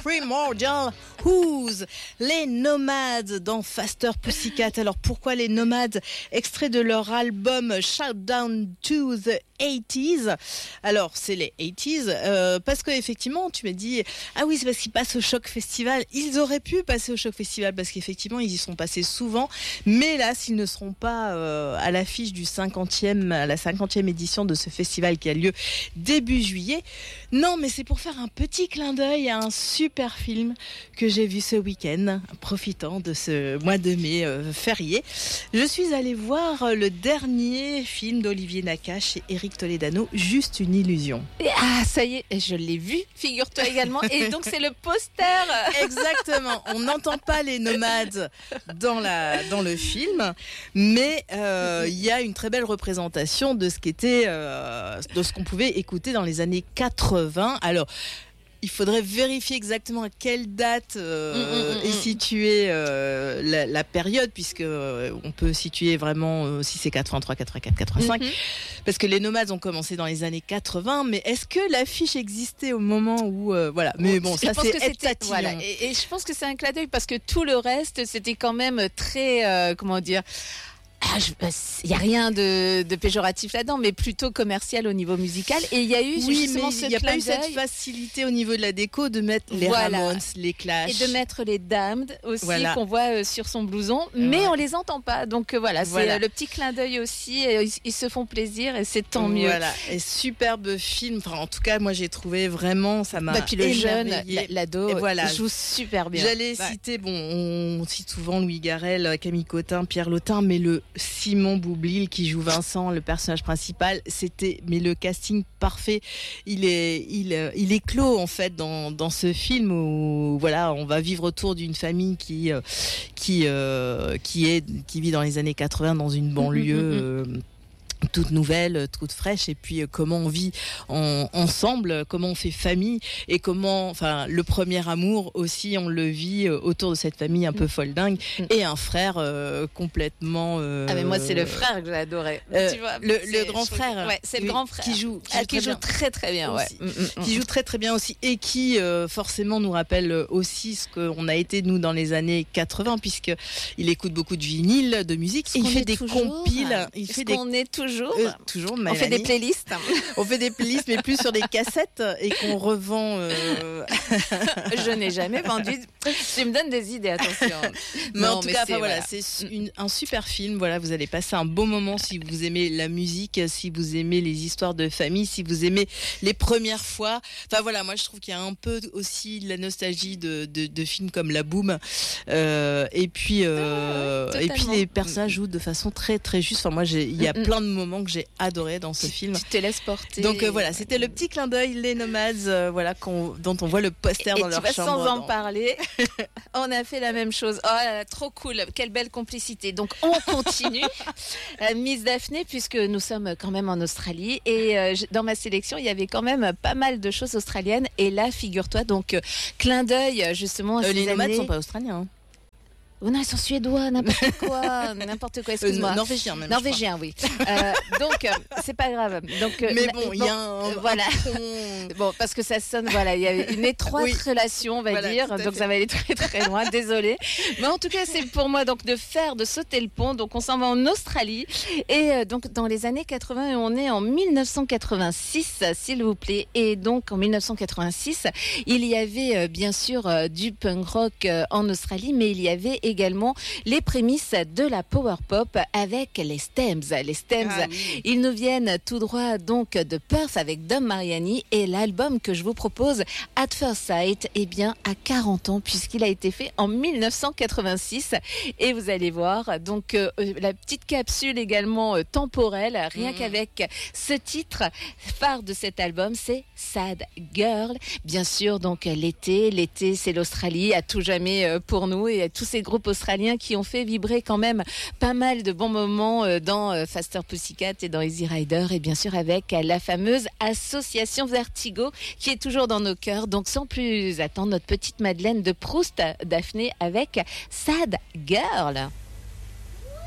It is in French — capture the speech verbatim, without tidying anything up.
Primordial Who's, les Nomades dans Faster Pussycat. Alors pourquoi les Nomades? Extrait de leur album Shoutdown to the eighties. Alors c'est les eighties euh, parce que effectivement tu m'as dit ah oui c'est parce qu'ils passent au Choc Festival. Ils auraient pu passer au Choc Festival parce qu'effectivement ils y sont passés souvent, mais là s'ils ne seront pas euh, à l'affiche du cinquantième, à la cinquantième édition de ce festival qui a lieu début juillet. Non mais c'est pour faire un petit clin d'œil à un super film que j'ai vu ce week-end, profitant de ce mois de mai euh, férié. Je suis allée voir le dernier film d'Olivier Nakache et Eric Toledano, Juste une illusion. Ah, ça y est, je l'ai vu, figure-toi également. Et donc, c'est le poster. Exactement. On n'entend pas les Nomades dans, la, dans le film, mais il euh, y a une très belle représentation de ce qu'était, euh, de ce qu'on pouvait écouter dans les années quatre-vingts. Alors, il faudrait vérifier exactement à quelle date euh, mmh, mmh, est située euh, la, la période, puisque euh, on peut situer vraiment euh, si c'est quatre-vingt-trois, quatre-vingt-quatre, quatre-vingt-cinq, mmh. parce que les Nomades ont commencé dans les années quatre-vingts. Mais est-ce que l'affiche existait au moment où euh, voilà? Mais bon, ça c'est être tatillon. Voilà. Et, et je pense que c'est un clin d'œil parce que tout le reste, c'était quand même très euh, comment dire. Il ah, n'y a rien de, de péjoratif là-dedans, mais plutôt commercial au niveau musical. Et il y a eu oui, justement mais ce il n'y a pas eu d'œil. cette facilité au niveau de la déco de mettre les voilà. Ramones, les Clash. Et de mettre les Damned aussi, voilà. qu'on voit euh, sur son blouson. Mais ouais. on les entend pas. Donc euh, voilà, voilà, c'est euh, le petit clin d'œil aussi. Et, ils, ils se font plaisir et c'est tant mieux. Voilà, et superbe film. Enfin, en tout cas, moi j'ai trouvé vraiment, ça m'a bah, puis le émerveillé. jeune, l'ado, voilà. joue super bien. J'allais ouais. citer, bon, on cite souvent Louis Garrel, Camille Cotin, Pierre Lotin, mais le Simon Boublil qui joue Vincent, le personnage principal, c'était mais le casting parfait. Il est, il, il est clos en fait dans dans ce film où voilà, on va vivre autour d'une famille qui qui euh, qui est qui vit dans les années quatre-vingts dans une banlieue. Mmh, mmh, mmh. toute nouvelle, toute fraîche, et puis euh, comment on vit en, ensemble, comment on fait famille, et comment, enfin, le premier amour aussi, on le vit euh, autour de cette famille un peu folle dingue, mm. et un frère euh, complètement. Euh, ah mais moi c'est le frère que j'ai adoré. Euh, tu vois, le, le grand frère. Ouais, c'est le grand frère qui joue, qui, ah, qui joue très très bien, ouais. mm, mm, qui joue très très bien aussi, et qui euh, forcément nous rappelle aussi ce qu'on a été nous dans les années quatre-vingts, puisque il écoute beaucoup de vinyle, de musique, et il fait des toujours, compiles. Il Est-ce fait des qu'on est toujours Euh, toujours, on fait des playlists. On fait des playlists, mais plus sur des cassettes et qu'on revend. Euh... Je n'ai jamais vendu. Tu me donnes des idées, attention. Mais non, en tout mais cas, c'est, voilà, voilà. c'est une, un super film. Voilà, vous allez passer un bon moment si vous aimez la musique, si vous aimez les histoires de famille, si vous aimez les premières fois. Enfin voilà, moi je trouve qu'il y a un peu aussi de la nostalgie de, de, de films comme La Boum. Euh, et puis, euh, ah, et puis les personnages jouent de façon très très juste. Enfin moi, j'ai, il y a plein de moments que j'ai adoré dans ce film. Tu te laisses porter. Donc euh, voilà, c'était le petit clin d'œil, les Nomades, euh, voilà, qu'on, dont on voit le poster et, dans et leur tu vas chambre. Sans en dans... parler, on a fait la même chose. Oh là là, trop cool, quelle belle complicité. Donc on continue, euh, Miss Daphné, puisque nous sommes quand même en Australie. Et euh, dans ma sélection, il y avait quand même pas mal de choses australiennes. Et là, figure-toi, donc euh, clin d'œil justement à euh, ces Les Nomades années... sont pas australiens. Hein. Oh non, ils sont suédois, n'importe quoi, n'importe quoi, excuse-moi. Euh, Norvégien même. Norvégien, oui. Euh, donc, euh, c'est pas grave. Donc, euh, mais bon, il bon, y a un, euh, voilà. Un... Bon, parce que ça sonne, voilà, il y a une étroite oui. relation, on va voilà, dire, donc fait. Ça va aller très très loin, désolé. Mais en tout cas, c'est pour moi donc de faire, de sauter le pont. Donc, on s'en va en Australie et euh, donc dans les années quatre-vingts, on est en dix-neuf cent quatre-vingt-six, s'il vous plaît. Et donc en dix-neuf cent quatre-vingt-six, il y avait euh, bien sûr euh, du punk rock euh, en Australie, mais il y avait également les prémices de la power pop avec les Stems. Les Stems, ah, oui. Ils nous viennent tout droit donc de Perth avec Dom Mariani, et l'album que je vous propose, At First Sight, eh bien à quarante ans puisqu'il a été fait en dix-neuf cent quatre-vingt-six, et vous allez voir donc euh, la petite capsule également euh, temporelle, rien mmh. qu'avec ce titre phare de cet album, c'est Sad Girl. Bien sûr, donc l'été, l'été c'est l'Australie à tout jamais euh, pour nous, et à tous ces groupes australiens qui ont fait vibrer quand même pas mal de bons moments dans Faster Pussycat et dans Easy Rider, et bien sûr avec la fameuse association Vertigo qui est toujours dans nos cœurs. Donc sans plus attendre, notre petite Madeleine de Proust, Daphné, avec Sad Girl.